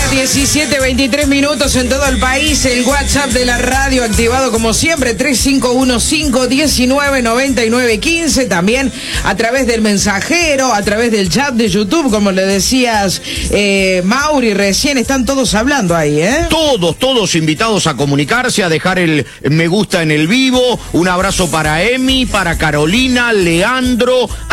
17:23 en todo el país. El WhatsApp de la radio activado como siempre, 3515199915. También a través del mensajero, a través del chat de YouTube, como le decías, Mauri, recién están todos hablando ahí, ¿eh? Todos invitados a comunicarse, a dejar el me gusta en el vivo. Un abrazo para Emi, para Carolina, Leandro,